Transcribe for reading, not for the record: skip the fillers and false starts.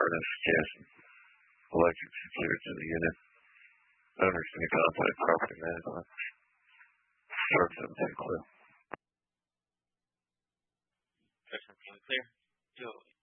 harness, gas, and electric fluids in the unit. Owners may contact property management. Start 17 clear. Question clear.